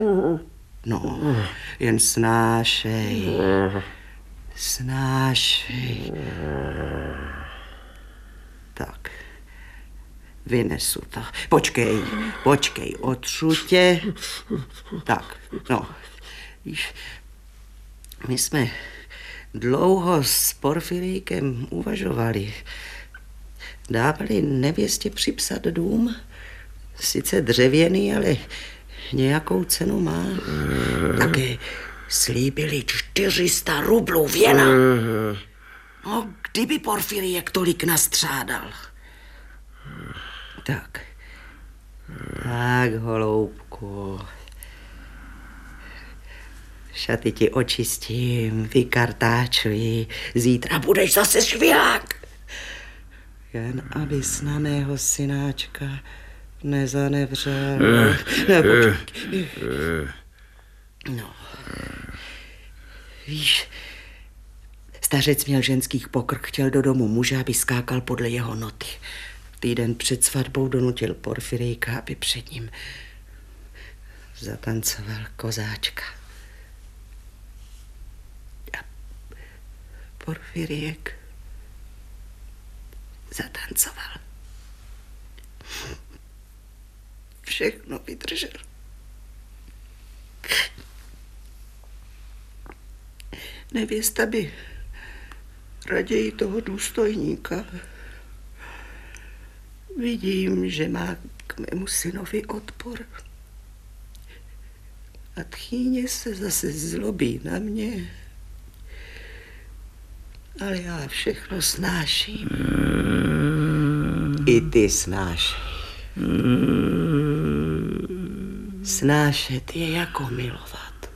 No, jen snášej. Snášej. Tak, vynesu to. Počkej, otřu tě. Tak, no, víš, my jsme dlouho s Porfirijkem uvažovali. Dávali nevěstě připsat dům, sice dřevěný, ale nějakou cenu má. Také slíbili 400 rublů věna. No, kdyby Porfirijek tolik nastřádal. Tak, holoubku. Šaty ti očistím, vykartáčuji. Zítra budeš zase švihák. Jen abys na mého synáčka nezanevřel. No, víš, stařec měl ženských pokrk, chtěl do domu muže, aby skákal podle jeho noty. Týden před svatbou donutil Porfirijka, aby před ním zatancoval kozáčka. A Porfirijek zatancoval. Všechno vydržel. Nevěsta by raději toho důstojníka. Vidím, že má k mému synovi odpor. A tchýně se zase zlobí na mě. Ale já všechno snáším. I ty snášej. Snášet je jako milovat.